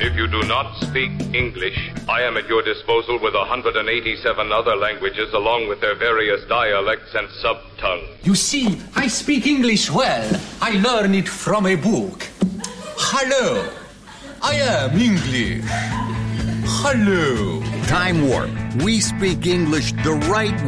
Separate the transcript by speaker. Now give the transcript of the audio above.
Speaker 1: If you do not speak English, I am at your disposal with 187 other languages along with their various dialects and sub-tongues.
Speaker 2: You see, I speak English well. I learn it from a book. Hello. I am English. Hello.
Speaker 3: Time Warp. We speak English the right way.